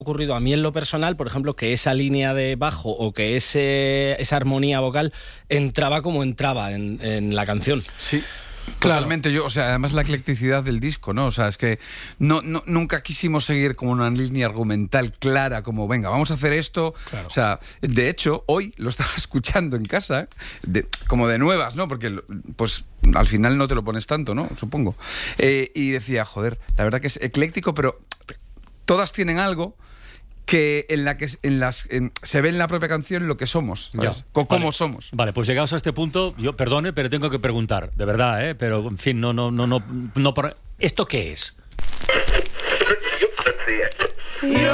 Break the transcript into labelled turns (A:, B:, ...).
A: ocurrido a mí en lo personal, por ejemplo, que esa línea de bajo o que esa armonía vocal entraba como entraba en la canción.
B: Sí. Totalmente, o sea, además la eclecticidad del disco, ¿no? O sea, es que nunca quisimos seguir como una línea argumental clara, como, venga, vamos a hacer esto. Claro. O sea, de hecho, hoy lo estaba escuchando en casa, como de nuevas, ¿no? Porque, pues, al final no te lo pones tanto, ¿no? Supongo. Y decía, joder, la verdad que es ecléctico, pero todas tienen algo que se ve en la propia canción lo que somos, ¿sabes? Cómo somos.
C: Vale, pues llegados a este punto, yo perdone, pero tengo que preguntar, de verdad, pero en fin, no, ¿esto qué es?